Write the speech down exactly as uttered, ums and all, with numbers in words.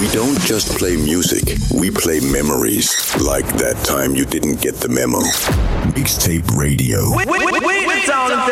We don't just play music, we play memories. Like that time you didn't get the memo. Mixtape Radio. Wait, wait, wait, wait,